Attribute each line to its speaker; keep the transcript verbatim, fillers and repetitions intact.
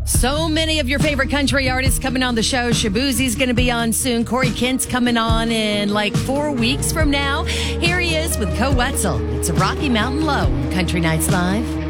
Speaker 1: So many of your favorite country artists coming on the show. Shaboozie's going to be on soon. Corey Kent's coming on in like four weeks from now. Here he is with Koe Wetzel. It's a Rocky Mountain Low on Country Nights Live.